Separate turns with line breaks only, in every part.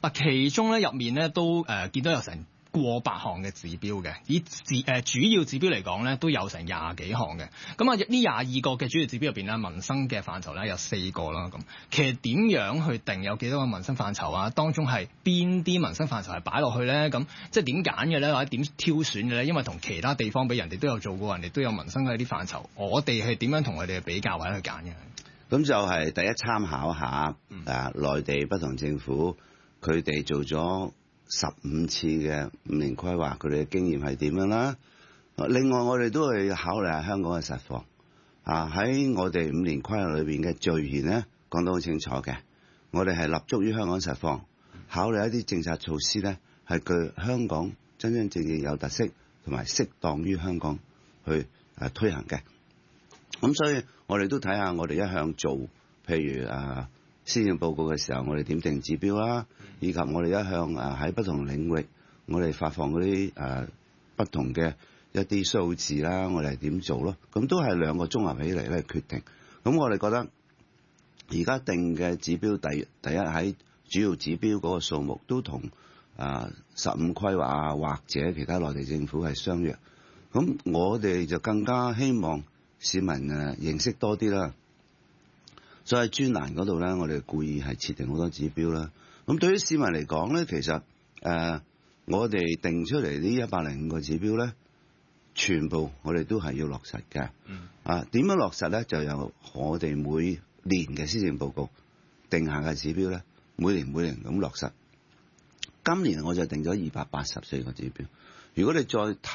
嗱，其中咧入面咧都見到有成過百項嘅指標嘅，以主要指標嚟講咧，都有成廿幾項嘅。咁啊，呢22個嘅主要指標入邊咧，民生嘅範疇咧有4個啦。咁其實點樣去定有幾多個民生範疇啊？當中係邊啲民生範疇係擺落去咧？咁即係點揀嘅咧？或者點挑選嘅咧？因為同其他地方比，人哋都有做過，人哋都有民生嘅啲範疇，我哋係點樣同佢哋比較或者去揀嘅？
咁就係第一參考下內地不同政府佢哋做咗15次嘅5年規劃，佢哋嘅經驗係點樣啦？另外我哋都會考慮下香港嘅實況。喺我哋5年規劃裏邊嘅序言咧，講得好清楚嘅。我哋係立足於香港實況，考慮一啲政策措施咧，係具香港真真正正有特色同埋適當於香港去推行嘅。咁所以我哋都睇下我哋一向做，譬如施政報告嘅時候，我哋點定指標啦，以及我哋一向喺不同領域，我哋發放嗰啲不同嘅一啲數字啦，我哋係點做咯？咁都係兩個綜合起嚟咧決定。咁我哋覺得而家定嘅指標，第一喺主要指標嗰個數目都同15規劃或者其他內地政府係相若。咁我哋就更加希望市民認識多啲啦。所以喺專欄嗰度咧，我哋故意係設定好多指標啦。咁對於市民嚟講咧，其實我哋定出嚟呢105個指標咧，全部我哋都係要落實嘅。點樣落實咧？就由我哋每年嘅施政報告定下嘅指標咧，每年咁落實。今年我就定咗284個指標。如果你再睇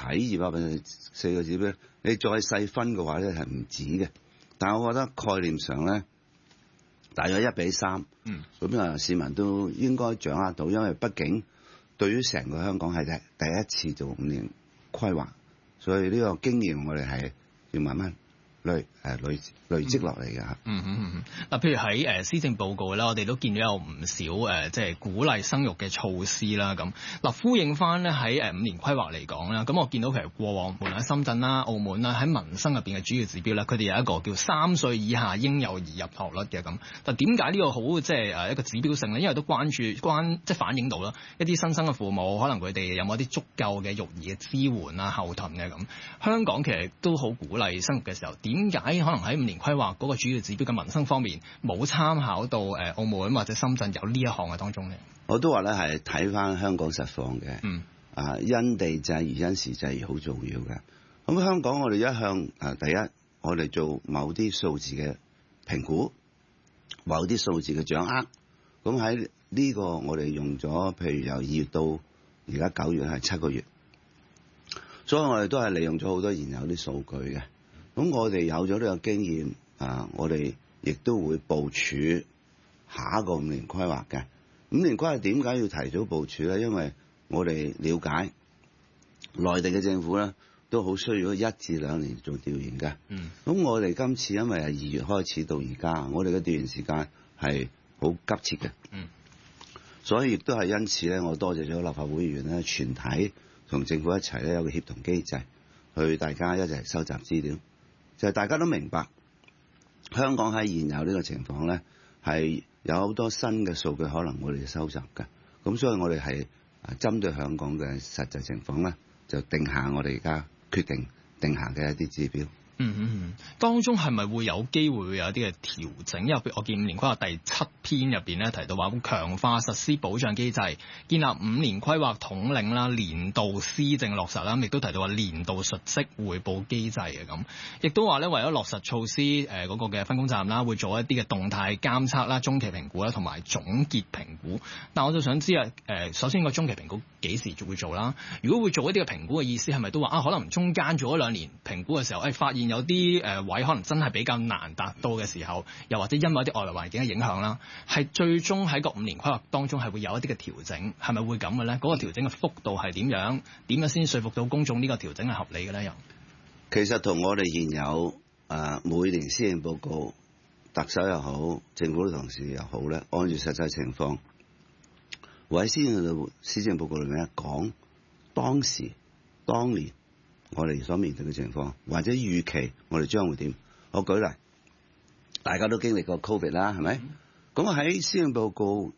284個指標，你再細分嘅話咧，係唔止嘅。但係我覺得概念上咧，大約1:3，咁市民都應該掌握到，因為畢竟對於成個香港係第一次做5年規劃，所以呢個經驗我哋係要慢慢累積落嚟嘅嚇。
嗱，譬如喺施政報告啦，我哋都見到有唔少即係鼓勵生育嘅措施啦。咁嗱，呼應翻咧喺5年規劃嚟講啦，咁我見到其實過往無論喺深圳啦、澳門啦，喺民生入邊嘅主要指標咧，佢哋有一個叫3歲以下嬰幼兒入學率嘅咁。但點解呢個好即係一個指標性咧？因為都即係反映到啦一啲新生嘅父母，可能佢哋有冇一啲足夠嘅育兒嘅支援啊、後盾嘅咁。香港其實都好鼓勵生育嘅時候，點解可能喺5年規劃嗰個主要指標嘅民生方面冇參考到澳門或者深圳有呢一項嘅當中咧？
我都話咧係睇翻香港實況嘅。因地制宜、因時制宜好重要嘅。咁香港我哋一向第一，我哋做某啲數字嘅評估，某啲數字嘅掌握。咁喺呢個我哋用咗，譬如由2月到而家9月係7個月，所以我哋都係利用咗好多現有啲數據嘅。咁我哋有咗呢個經驗，我哋亦都會部署下一個5年規劃嘅。5年規劃點解要提早部署咧？因為我哋了解內地嘅政府咧，都好需要1至2年做調研嘅。咁我哋今次因為係2月開始到而家，我哋嘅調研時間係好急切嘅。所以亦都係因此咧，我多謝咗立法會議員咧，全體同政府一齊咧有個協同機制，去大家一齊收集資料。就係大家都明白，香港喺現有呢個情況咧，係有好多新嘅數據可能我哋收集嘅。咁所以我哋係針對香港嘅實際情況咧，就定下我哋而家決定定下嘅一啲指標。
當中係咪會有機會有一啲嘅調整？因為我見5年規劃第7篇入邊咧提到話，強化實施保障機制，建立5年規劃統領啦、年度施政落實啦，亦都提到話年度述職匯報機制嘅咁，亦都話咧為咗落實措施嗰個嘅分工責任啦，會做一啲嘅動態監測啦、中期評估啦同埋總結評估。但我就想知首先個中期評估幾時會做啦？如果會做一啲嘅評估嘅意思係咪都話可能中間做咗2年評估嘅時候，發現有啲位可能真係比較難達到嘅時候，又或者因為一啲外來環境嘅影響啦，係最終喺個5年規劃當中係會有一啲嘅調整，係咪會咁嘅咧？嗰個調整嘅幅度係點樣？點樣先說服到公眾呢個調整係合理嘅咧？又
其實同我哋現有每年施政報告，特首又好，政府嘅同事又好咧，按住實際情況，會喺施政報告裏面講當時當年我哋所面對嘅情況，或者預期我哋將會點。我舉例，大家都經歷過 Covid 啦，係咪？咁喺施政報告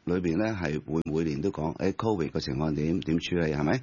裏邊咧係會每年都講，Covid 個情況點處理係咪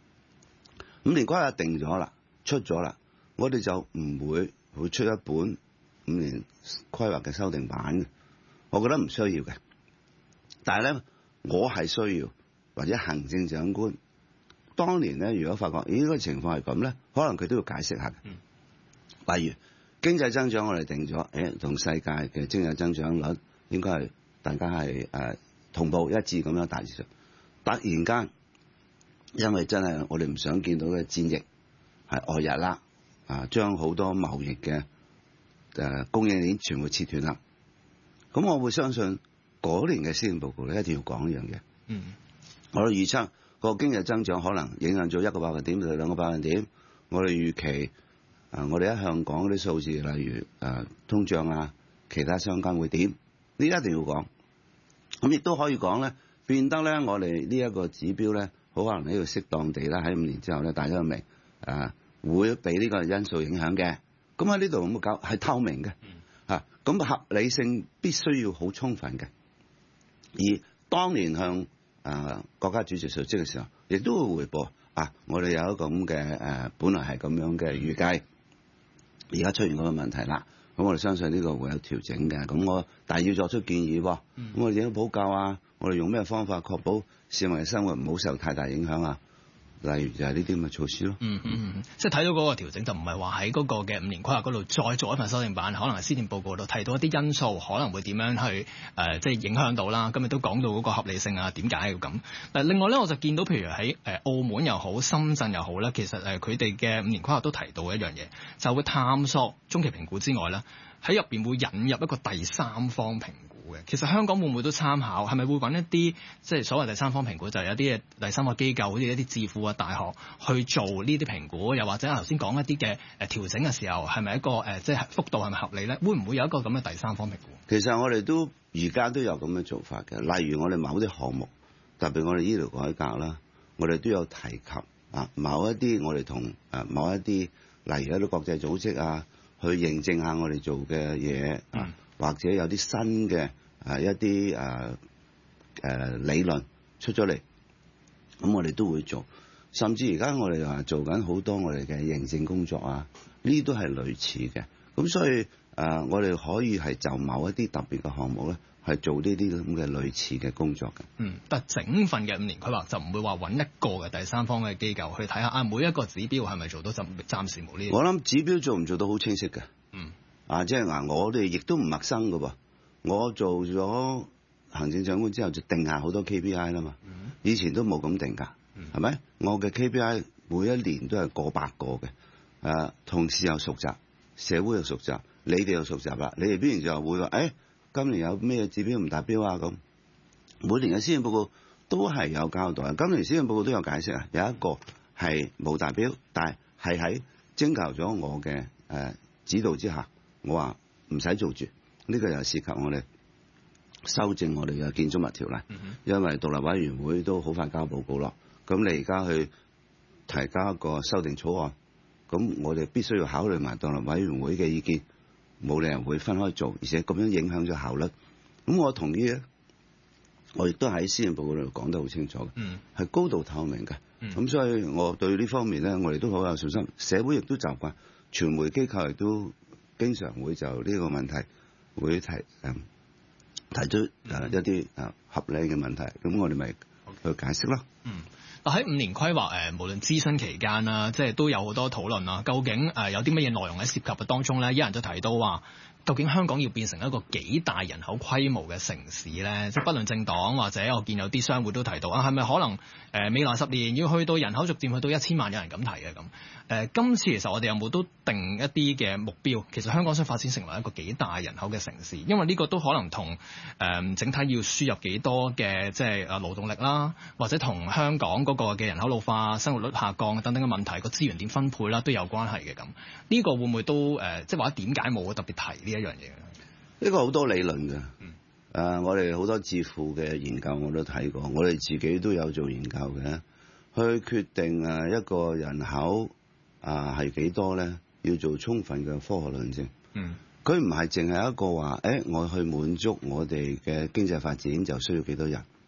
？5年規劃定咗啦，出咗啦，我哋就唔會出一本5年規劃嘅修訂版嘅，我覺得唔需要嘅。但係咧，我係需要或者行政長官當年咧，如果發覺呢個情況係咁咧，可能佢都要解釋下嘅。例如經濟增長，我哋定咗，同世界嘅經濟增長率應該係大家係同步一致咁樣大致上。突然間，因為真係我哋唔想見到嘅戰役係外日啦，將好多貿易嘅供應鏈全部切斷啦。咁我會相信嗰年嘅施政報告咧，一定要講呢樣嘢。我哋預測個經濟增長可能影響咗1個百分點到2個百分點。我哋預期我哋一向講嗰啲數字，例如通脹啊，其他相關會點？呢一定要講。咁亦都可以講咧，變得咧我哋呢一個指標咧，好可能喺度適當地啦，喺5年之後咧，大家都明會被呢個因素影響嘅。咁喺呢度咁搞係透明嘅咁合理性必須要好充分嘅。而當年向國家主席述職嘅時候，亦都會匯報我哋有一個咁嘅本來係咁樣嘅預計，而家出現嗰個問題啦。咁我哋相信呢個會有調整嘅。但係要作出建議喎。咁我哋點樣補救啊？我哋用咩方法確保市民嘅生活唔好受太大影響啊？例如就係呢啲咁嘅措施咯。
即係睇到嗰個調整，就唔係話喺嗰個嘅5年規劃嗰度再做一份修訂版，可能係施政報告度提到一啲因素，可能會點樣去即係影響到啦。今日都講到嗰個合理性啊，點解要咁？另外咧，我就見到譬如喺澳門又好、深圳又好咧，其實佢哋嘅5年規劃都提到一樣嘢，就會探索中期評估之外咧，喺入邊會引入一個第三方評估。其實香港會唔會都參考？係咪會揾一啲即係所謂第三方評估，就係有啲第三個機構，好似一啲智庫啊、大學去做呢啲評估，又或者頭先講一啲嘅調整嘅時候，係咪一個即係幅度係咪合理咧？會唔會有一個咁嘅第三方評估？
其實我哋都而家都有咁嘅做法嘅，例如我哋某啲項目，特別我哋醫療改革啦，我哋都有提及某一啲我哋同某一啲例如一啲國際組織啊，去認證下我哋做嘅嘢或者有啲新嘅一啲理論出咗嚟，咁我哋都會做。甚至而家我哋話做緊好多我哋嘅認證工作啊，呢啲都係類似嘅。咁所以我哋可以係就某一啲特別嘅項目咧，係做呢啲咁嘅類似嘅工作嘅。
但整份嘅5年規劃就唔會話揾一個嘅第三方嘅機構去睇下每一個指標係咪做到，就暫時冇呢啲。
我諗指標做唔做到好清晰嘅。即係我哋亦都唔陌生㗎喎。我做咗行政長官之後就定下好多 KPI 啦嘛。以前都冇咁定㗎，係咪？我嘅 KPI 每一年都係過百個嘅。同事又熟習，社會又熟習，你哋又熟習啦。你哋必然就會話，今年有咩指標唔達標啊？咁每年嘅施政報告都係有交代。今年施政報告都有解釋啊，有一個係冇達標，但係喺徵求咗我嘅指導之下，我話唔使做住。呢個又涉及我哋修正我哋嘅建築物條例，因為獨立委員會都好快交報告咯。咁你而家去提交一個修訂草案，咁我哋必須要考慮埋獨立委員會嘅意見，冇理由會分開做，而且咁樣影響咗效率。咁我同意咧，我亦都喺施政報告度講得好清楚嘅，係高度透明嘅。咁所以我對呢方面咧，我哋都好有信心。社會亦都習慣，傳媒機構亦都經常會就呢個問題會提出一啲合理嘅問題，咁我哋咪去解釋咯。
喺5年規劃無論諮詢期間啦，即係都有好多討論啦。究竟有啲乜嘢內容喺涉及嘅當中咧？有人就提到話，究竟香港要變成一個幾大人口規模嘅城市咧？即係不論政黨或者我見有啲商會都提到係咪可能未來10年要去到人口逐漸去到1000萬，有人咁提嘅咁。今次其實我哋有冇都定一啲嘅目標？其實香港想發展成為一個幾大人口嘅城市，因為呢個都可能同整體要輸入幾多嘅即係勞動力啦，或者同香港嗰個嘅人口老化、生活率下降等等嘅問題，個資源點分配啦都有關係嘅咁。呢個會唔會都即係或者點解冇特別提呢一樣嘢？
呢個好多理論嘅。我哋好多智庫嘅研究我都睇過，我哋自己都有做研究嘅，去決定一個人口係幾多咧，要做充分嘅科學論證。佢唔係淨係一個話，我去滿足我哋嘅經濟發展就需要幾多人。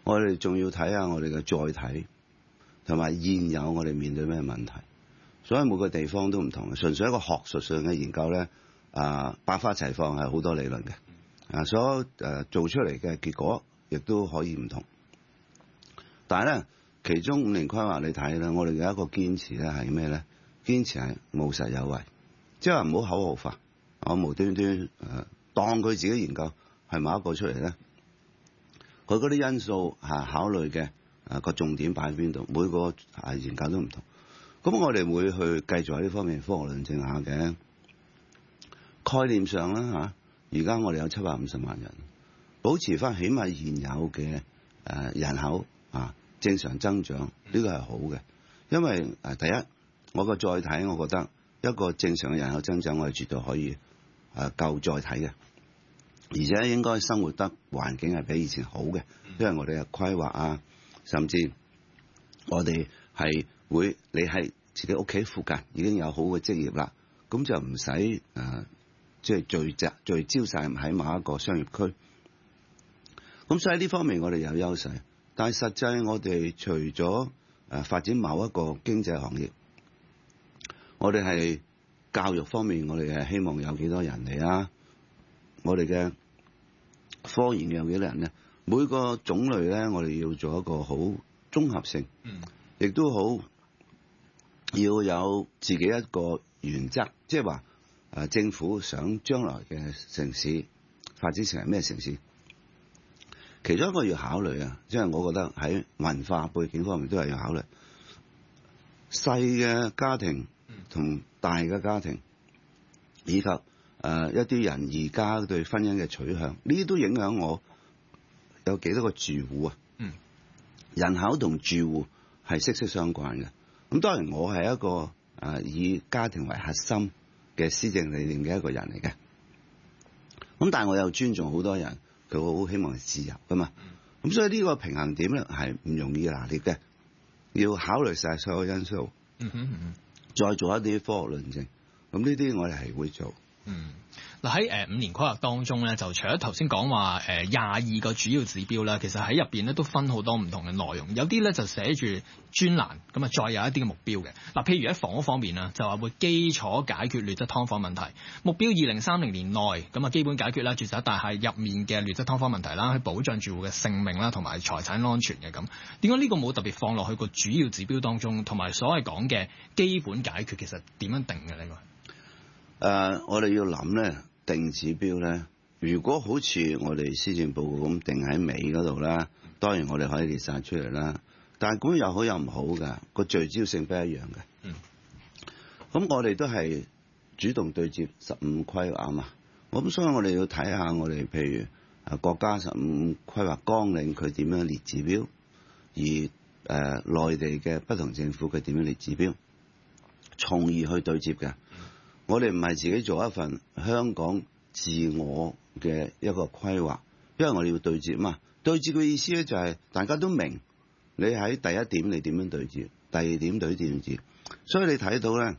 我哋仲要睇下我哋嘅載體同埋現有我哋面對咩問題。所以每個地方都唔同嘅，純粹一個學術上嘅研究咧，百花齊放係好多理論嘅，所做出嚟嘅結果亦都可以唔同。但係咧，其中5年規劃你睇咧，我哋有一個堅持咧係咩咧？堅持係務實有為，即係話唔好口號化，我無端端當佢自己研究係某一個出嚟咧，佢嗰啲因素考慮嘅個重點擺喺邊度，每個研究都唔同。咁我哋會去繼續喺呢方面科學論證下嘅。概念上啦而家我哋有750萬人，保持翻起碼現有嘅人口正常增長，呢個係好嘅。因為第一，我個載體，我覺得一個正常嘅人口增長，我係絕對可以夠載體嘅，而且應該生活得環境係比以前好嘅，因為我哋嘅規劃甚至我哋係會你喺自己屋企附近已經有好嘅職業啦，咁就唔使即係聚焦晒喺某一個商業區。咁所以呢方面我哋有優勢，但係實際我哋除咗發展某一個經濟行業，我哋係教育方面，我哋係希望有幾多人嚟啊？我哋嘅科研有幾多人咧？每個種類咧，我哋要做一個好綜合性，亦都好要有自己一個原則，即係話政府想將來嘅城市發展成為咩城市？其中一個要考慮即係我覺得喺文化背景方面都係要考慮細嘅家庭同大嘅家庭，以及一啲人而家對婚姻嘅取向，呢啲都影響我有幾多個住戶人口同住戶係息息相關嘅。咁當然我係一個以家庭為核心嘅施政理念嘅一個人嚟嘅。咁但係我又尊重好多人，佢好希望係自由噶嘛。咁所以呢個平衡點咧係唔容易拿捏嘅，要考慮晒所有因素，再做一啲科學論證。咁呢啲我哋係會做。
嗱喺5年規劃當中咧，就除咗頭先講話22個主要指標啦，其實喺入邊咧都分好多唔同嘅內容，有啲咧就寫住專欄，咁啊再有一啲嘅目標嘅。嗱，譬如喺房屋方面啦，就話會基礎解決劣質劏房問題，目標2030年內咁啊基本解決啦住宅大廈入面嘅劣質劏房問題啦，去保障住戶嘅性命啦同埋財產安全嘅咁。點解呢個冇特別放落去個主要指標當中，同埋所謂講嘅基本解決其實點樣定嘅呢個？
我哋要諗咧，定指標咧，如果好似我哋施政報告咁定喺尾嗰度啦，當然我哋可以列晒出嚟啦。但係咁有好有唔好㗎，個聚焦性不一樣嘅。咁我哋都係主動對接15規劃嘛。咁所以我哋要睇下我哋譬如國家15規劃綱領佢點樣列指標，而內地嘅不同政府佢點樣列指標，從而去對接嘅。我哋唔係自己做一份香港自我嘅一個規劃，因為我哋要對接嘛。對接嘅意思咧就係大家都明你喺第一點你點樣對接，第二點對接。所以你睇到咧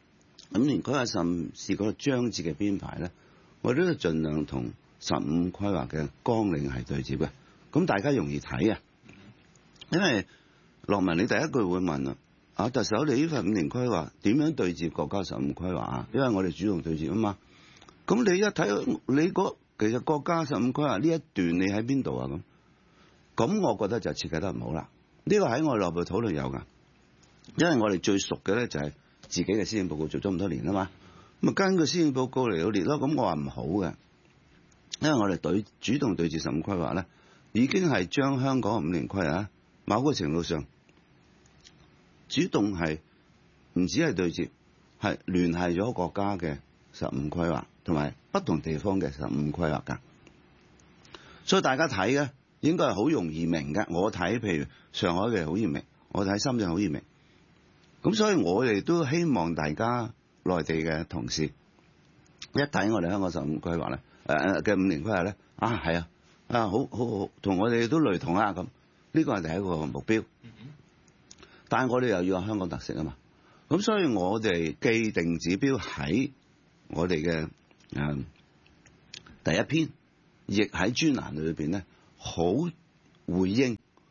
5年規劃甚至嗰個章節嘅編排咧，我哋都盡量同15規劃嘅綱領係對接嘅。咁大家容易睇啊，因為樂文你第一句會問特首你呢份5年規劃點樣對接國家15規劃啊？因為我哋主動對接啊嘛。咁你一睇你其實國家15規劃呢一段你喺邊度啊？咁我覺得就設計得唔好啦。呢個喺我哋內部討論有㗎，因為我哋最熟嘅咧就係自己嘅施政報告做咗咁多年啊嘛。咁根據施政報告嚟到列咯。咁我話唔好嘅，因為我哋主動對接15規劃咧，已經係將香港5年規劃某個程度上，主動係唔止係對接，係聯繫咗國家嘅15規劃同埋不同地方嘅15規劃㗎。所以大家睇嘅應該係好容易明嘅。我睇譬如上海嘅好易明，我睇深圳好易明。咁所以我哋都希望大家內地嘅同事一睇我哋香港15規劃咧，嘅5年規劃咧，係好同我哋都雷同啦。咁呢個係第一個目標。但係我哋又要有香港特色啊嘛。咁所以我哋既定指標喺我哋嘅第一篇，亦喺專欄裏邊咧，好回應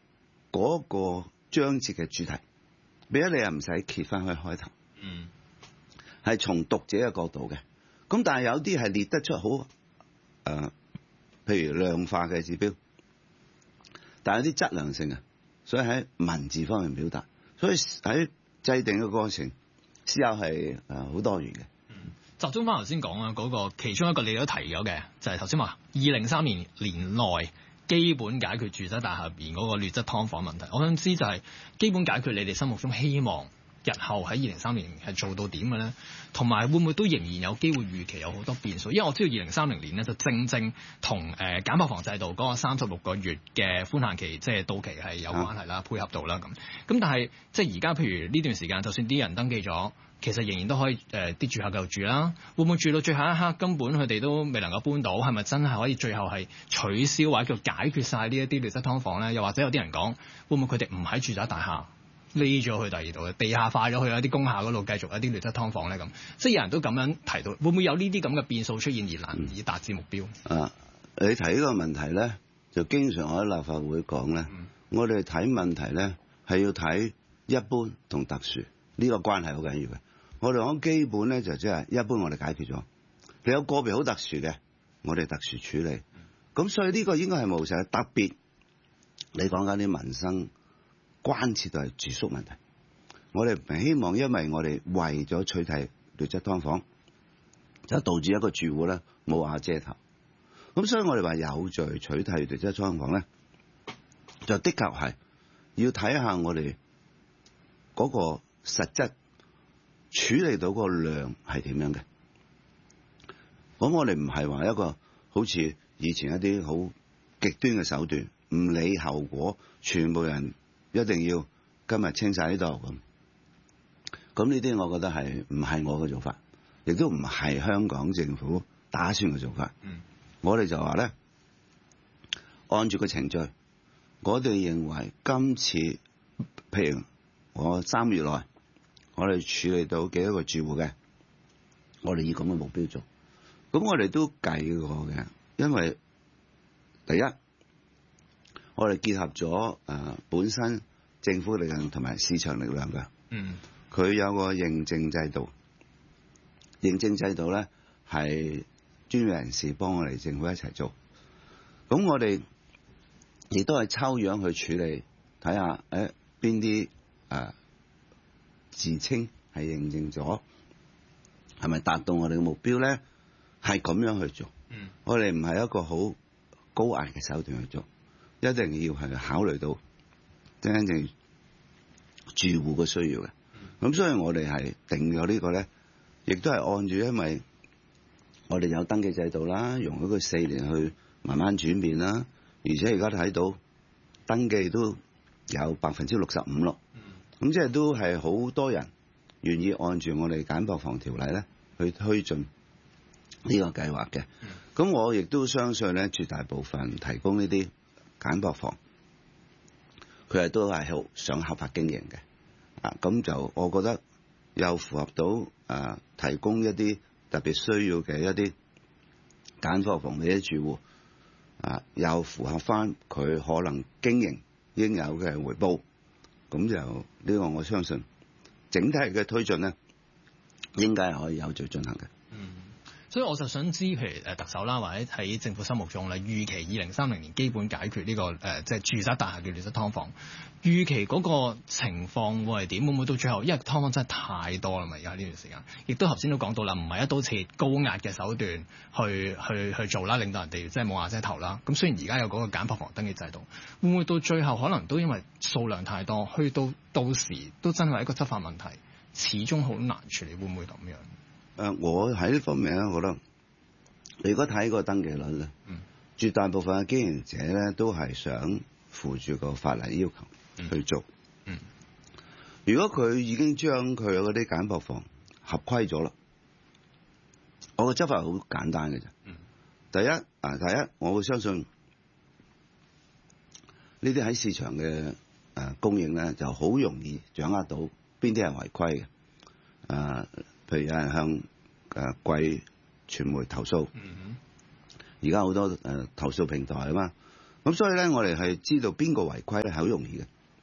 嗰個章節嘅主題，變咗你又唔使揭翻去開頭，係從讀者嘅角度嘅。咁但係有啲係列得出好譬如量化嘅指標，但係有啲質量性啊，所以喺文字方面表達，所以喺制定嘅過程思考係好多元嘅。
集中翻頭先講啦，嗰個其中一個你都提咗嘅，就係頭先話2003年內基本解決住宅大廈入邊嗰個劣質劏房問題。我想知就係基本解決你哋心目中希望日後喺2030年係做到點嘅咧？同埋會唔會都仍然有機會預期有好多變數？因為我知道2030年咧就正同減薄房制度嗰個36個月嘅寬限期即係到期係有關係啦，配合到啦咁。咁但係即係而家譬如呢段時間，就算啲人登記咗，其實仍然都可以啲住客繼續住啦。會唔會住到最後一刻根本佢哋都未能夠搬到？係咪真係可以最後係取消或者叫解決晒呢一啲劣質劏房咧？又或者有啲人講，會唔會佢哋唔喺住宅大廈匿咗去第二度嘅地下化咗去一啲工廈嗰度繼續一啲劣質劏房咧？咁即係有人都咁樣提到，會唔會有呢啲咁嘅變數出現而難以達至目標？
你提呢個問題咧，就經常我喺立法會講咧，我哋睇問題咧係要睇一般同特殊呢個關係好緊要嘅。我哋講基本咧就即係一般我哋解決咗，你有個別好特殊嘅，我哋特殊處理。咁所以呢個應該係務實，特別你講緊啲民生關切到係住宿問題，我哋唔希望因為我哋為咗取締劣質劏房，就導致一個住戶咧冇瓦遮頭。咁所以我哋話有序取締劣質劏房咧，就的確係要睇下我哋嗰個實質處理到個量係點樣嘅。咁我哋唔係話一個好似以前一啲好極端嘅手段，唔理後果，全部人一定要今日清晒呢度咁。咁呢啲我覺得係唔係我嘅做法，亦都唔係香港政府打算嘅做法。我哋就話咧，按住個程序，我哋認為今次譬如我3月內，我哋處理到幾多個住戶嘅，我哋以咁嘅目標做。咁我哋都計過嘅，因為第一，我哋結合咗本身政府力量同埋市場力量嘅。佢有個認證制度，認證制度咧係專業人士幫我哋政府一齊做。咁我哋亦都係抽樣去處理，睇下邊啲自稱係認證咗，係咪達到我哋嘅目標咧？係咁樣去做。我哋唔係一個好高壓嘅手段去做，一定要係考慮到真正住戶嘅需要嘅。咁所以我哋係定咗呢個咧，亦都係按住，因為我哋有登記制度啦，容許佢4年去慢慢轉變啦，而且而家睇到登記都有65%咯。咁即係都係好多人願意按住我哋簡薄房條例咧去推進呢個計劃嘅。咁我亦都相信咧，絕大部分提供呢啲簡薄房，佢係都係好想合法經營嘅。咁就我覺得又符合到提供一啲特別需要嘅一啲簡薄房俾啲住戶，又符合翻佢可能經營應有嘅回報。咁就呢個我相信整體嘅推進咧，應該係可以有序進行嘅。
所以我就想知，譬如特首啦，或者喺政府心目中咧，預期2030年基本解決呢個即係住宅大廈嘅劣質劏房，預期嗰個情況會係點？會唔會到最後，因為劏房真係太多啦嘛，而家呢段時間，亦都頭先都講到啦，唔係一刀切高壓嘅手段去做啦，令到人哋即係冇瓦遮頭啦。咁雖然而家有嗰個簡薄房登記制度，會唔會到最後可能都因為數量太多，去到時都真係一個執法問題，始終好難處理，會唔會咁樣？
我喺呢方面咧，我覺得你如果睇個登記率咧，絕大部分嘅經營者咧都係想符住個法例要求去做。如果佢已經將佢嗰啲簡薄房合規咗啦，我個執法好簡單嘅啫。第一，我會相信呢啲喺市場嘅供應咧，就好容易掌握到邊啲係違規嘅。譬如有人向貴傳媒投訴，而家好多投訴平台啊嘛，咁所以咧我哋係知道邊個違規咧係好容易嘅。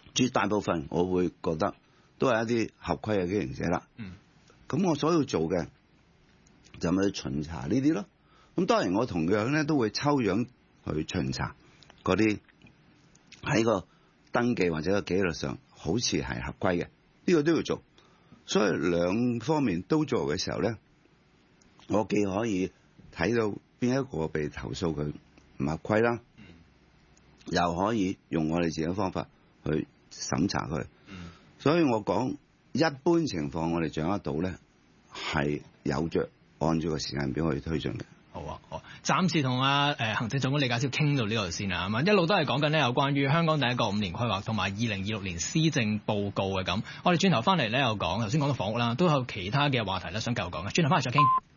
絕大部分我會覺得都係一啲合規嘅經營者啦。咁我所要做嘅就咪去巡查呢啲咯。咁當然我同樣咧都會抽樣去巡查嗰啲喺個登記或者個紀律上好似係合規嘅，呢個都要做。所以兩方面都做嘅時候咧，我既可以睇到邊一個被投訴佢唔合規啦，又可以用我哋自己嘅方法去審查佢。所以我講一般情況我哋掌握到咧，係有着按照個時間表去推進嘅。
好啊，好。暫時同行政長官李家超傾到呢度先啊，一路都係講緊呢有關於香港第一個5年規劃同埋2026年施政報告嘅咁。我哋轉頭翻嚟咧又講，頭先講到房屋啦，都有其他嘅話題咧想繼續講嘅，轉頭翻嚟再傾。